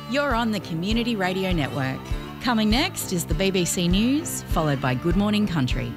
You're on the Community Radio Network. Coming next is the BBC News, followed by Good Morning Country.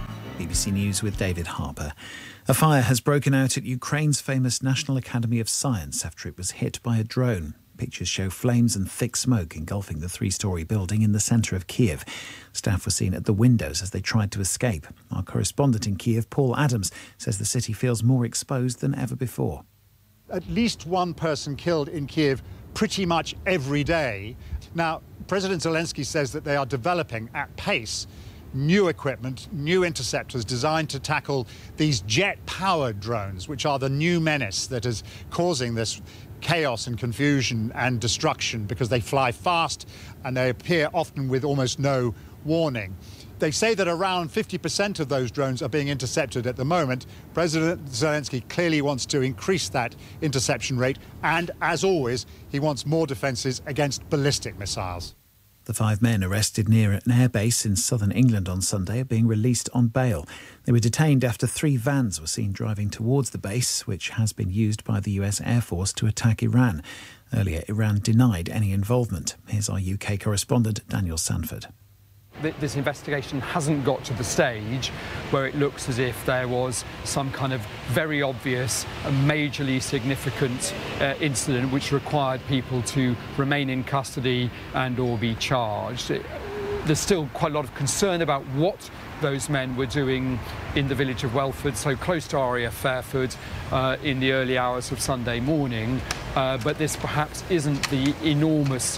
BBC News with David Harper. A fire has broken out at Ukraine's famous National Academy of Science after it was hit by a drone. Pictures show flames and thick smoke engulfing the three-storey building in the centre of Kiev. Staff were seen at the windows as they tried to escape. Our correspondent in Kiev, Paul Adams, says the city feels more exposed than ever before. At least one person killed in Kiev pretty much every day. Now, President Zelensky says that they are developing at pace new equipment, new interceptors designed to tackle these jet-powered drones, which are the new menace that is causing this chaos and confusion and destruction because they fly fast and they appear often with almost no warning. They say that around 50% of those drones are being intercepted at the moment. President Zelensky clearly wants to increase that interception rate and, as always, he wants more defences against ballistic missiles. The 5 men arrested near an airbase in southern England on Sunday are being released on bail. They were detained after 3 vans were seen driving towards the base, which has been used by the US Air Force to attack Iran. Earlier, Iran denied any involvement. Here's our UK correspondent, Daniel Sanford. This investigation hasn't got to the stage where it looks as if there was some kind of very obvious and majorly significant incident which required people to remain in custody and or be charged. There's still quite a lot of concern about what those men were doing in the village of Welford, so close to RAF Fairford, in the early hours of Sunday morning. But this perhaps isn't the enormous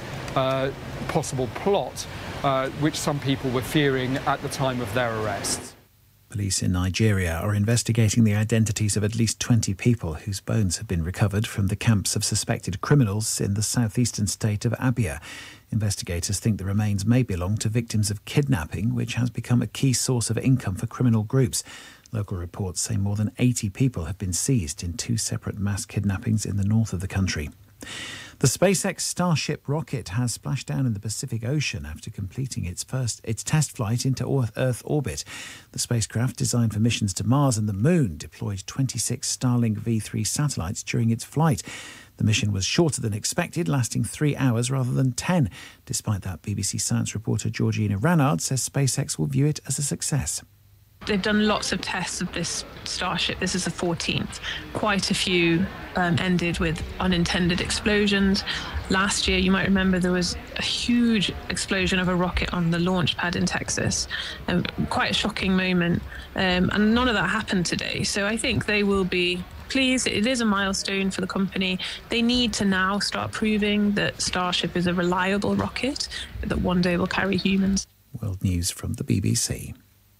possible plot which some people were fearing at the time of their arrests. Police in Nigeria are investigating the identities of at least 20 people whose bones have been recovered from the camps of suspected criminals in the southeastern state of Abia. Investigators think the remains may belong to victims of kidnapping, which has become a key source of income for criminal groups. Local reports say more than 80 people have been seized in 2 separate mass kidnappings in the north of the country. The SpaceX Starship rocket has splashed down in the Pacific Ocean after completing its test flight into Earth orbit. The spacecraft, designed for missions to Mars and the Moon, deployed 26 Starlink V3 satellites during its flight. The mission was shorter than expected, lasting 3 hours rather than 10. Despite that, BBC Science reporter Georgina Ranard says SpaceX will view it as a success. They've done lots of tests of this Starship. This is the 14th. Quite a few ended with unintended explosions. Last year, you might remember, there was a huge explosion of a rocket on the launch pad in Texas. Quite a shocking moment. And none of that happened today. So I think they will be pleased. It is a milestone for the company. They need to now start proving that Starship is a reliable rocket that one day will carry humans. World News from the BBC.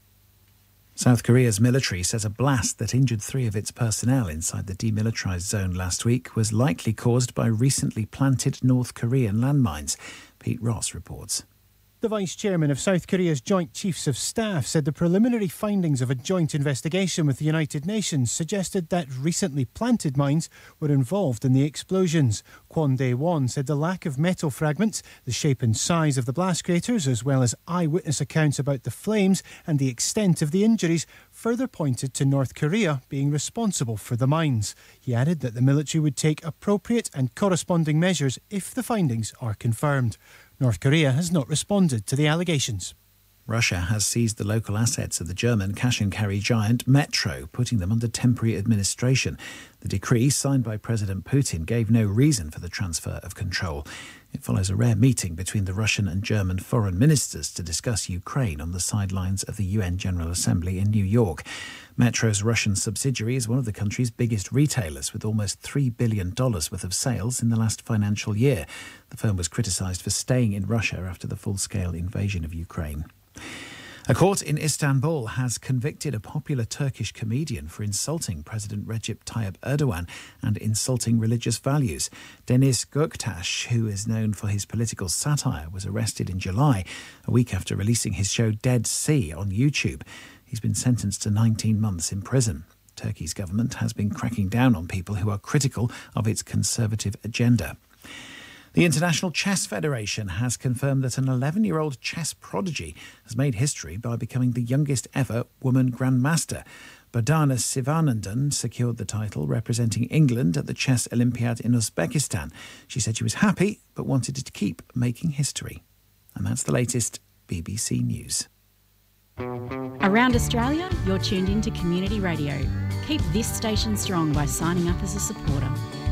South Korea's military says a blast that injured 3 of its personnel inside the demilitarised zone last week was likely caused by recently planted North Korean landmines. Pete Ross reports. The Vice-Chairman of South Korea's Joint Chiefs of Staff said the preliminary findings of a joint investigation with the United Nations suggested that recently planted mines were involved in the explosions. Kwon Dae-won said the lack of metal fragments, the shape and size of the blast craters, as well as eyewitness accounts about the flames and the extent of the injuries, further pointed to North Korea being responsible for the mines. He added that the military would take appropriate and corresponding measures if the findings are confirmed. North Korea has not responded to the allegations. Russia has seized the local assets of the German cash-and-carry giant Metro, putting them under temporary administration. The decree, signed by President Putin, gave no reason for the transfer of control. It follows a rare meeting between the Russian and German foreign ministers to discuss Ukraine on the sidelines of the UN General Assembly in New York. Metro's Russian subsidiary is one of the country's biggest retailers, with almost $3 billion worth of sales in the last financial year. The firm was criticised for staying in Russia after the full-scale invasion of Ukraine. A court in Istanbul has convicted a popular Turkish comedian for insulting President Recep Tayyip Erdogan and insulting religious values. Deniz Göktaş, who is known for his political satire, was arrested in July, a week after releasing his show Dead Sea on YouTube. He's been sentenced to 19 months in prison. Turkey's government has been cracking down on people who are critical of its conservative agenda. The International Chess Federation has confirmed that an 11-year-old chess prodigy has made history by becoming the youngest ever woman grandmaster. Badana Sivanandan secured the title, representing England at the Chess Olympiad in Uzbekistan. She said she was happy, but wanted to keep making history. And that's the latest BBC News. Around Australia, you're tuned in to Community Radio. Keep this station strong by signing up as a supporter.